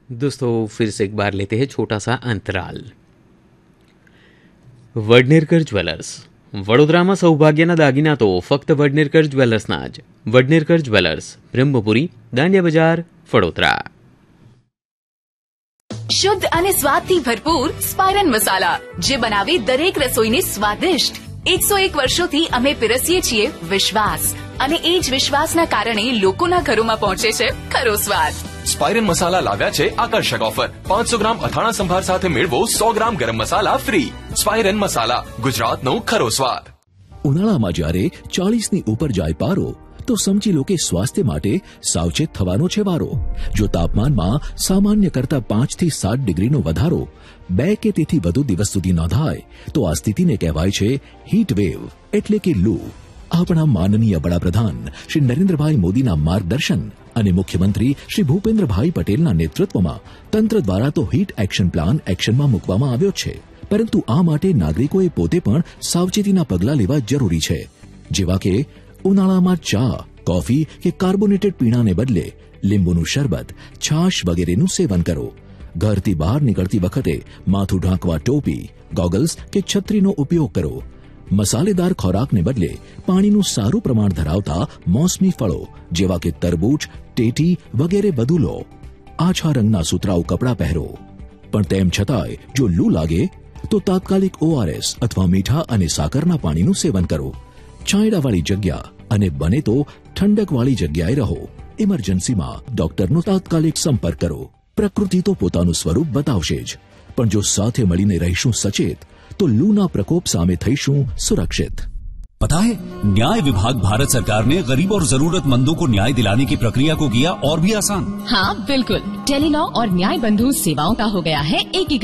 दोस्तों फिर से एक बार लेते हैं छोटा सा अंतराल। વડનેરકર જ્વેલર્સ વડોદરામાં સૌભાગ્યના દાગીના તો ફક્ત વડનેરકર જ્વેલર્સના જ। વડનેરકર જ્વેલર્સ, બ્રહ્મપુરી, દાંડિયા બજાર, વડોદરા। શુદ્ધ અને સ્વાદથી ભરપૂર સ્પાયરન મસાલા, જે બનાવે દરેક રસોઈને સ્વાદિષ્ટ। 101 વર્ષોથી અમે પીરસીએ છીએ વિશ્વાસ, અને એ જ વિશ્વાસના કારણે લોકોના ઘરોમાં પહોંચે છે ખરો સ્વાદ। સ્પાયરન મસાલા લાવ્યા છે આકર્ષક ઓફર। 500 ગ્રામ અથાણા સંભાર સાથે મેળવો 100 ગ્રામ ગરમ મસાલા ફ્રી। સ્પાયરન મસાલા, ગુજરાતનો ખરો સ્વાદ। ઉનાળામાં જ્યારે 40ની ઉપર જાય પારો, તો સમજી લો કે સ્વાસ્થ્ય માટે સાવચેત થવાનો છે વારો। જો તાપમાનમાં સામાન્ય કરતા 5 થી 7 ડિગ્રીનો વધારો 2 કે તેથી વધુ દિવસ સુધી નોંધાય, તો આ સ્થિતિને કહેવાય છે હીટ વેવ, એટલે કે લૂ। આપણા માનનીય વડાપ્રધાન શ્રી નરેન્દ્રભાઈ મોદીના માર્ગદર્શન અને મુખ્યમંત્રી શ્રી ભૂપેન્દ્રભાઈ પટેલના નેતૃત્વમાં તંત્ર દ્વારા તો હીટ એક્શન પ્લાન એક્શનમાં મૂકવામાં આવ્યો છે, પરંતુ આ માટે નાગરિકોએ પોતે પણ સાવચેતીના પગલાં લેવા જરૂરી છે, જેવા કે ઉનાળામાં ચા, કોફી કે કાર્બોનેટેડ પીણાને બદલે લીંબુનું શરબત, છાશ વગેરેનું સેવન કરો। ઘરથી બહાર નીકળતી વખતે માથું ઢાંકવા ટોપી, ગોગલ્સ કે છત્રીનો ઉપયોગ કરો। મસાલેદાર ખોરાકને બદલે પાણીનું સારું પ્રમાણ ધરાવતા મોસમી ફળો જેવા કે તરબૂચ, ટેટી વગેરે વધુ લો। આછા રંગના સુતરાઉ કપડાં પહેરો, પણ તેમ છતાંય જો લૂ લાગે તો તાત્કાલિક ORS અથવા મીઠા અને સાકરના પાણીનું સેવન કરો। છાંયડાવાળી જગ્યા અને બને તો ઠંડકવાળી જગ્યાએ રહો। ઇમરજન્સીમાં ડોક્ટરનો તાત્કાલિક સંપર્ક કરો। પ્રકૃતિ તો પોતાનું સ્વરૂપ બતાવશે જ, પણ જો સાથે મળીને રહીશું સચેત, तो लूना प्रकोप सामे थईशुं सुरक्षित। पता है, न्याय विभाग भारत सरकार ने गरीब और जरूरतमंदों को न्याय दिलाने की प्रक्रिया को किया और भी आसान। हाँ बिल्कुल, टेलीलॉ और न्याय बंधु सेवाओं का हो गया है एकीकरण।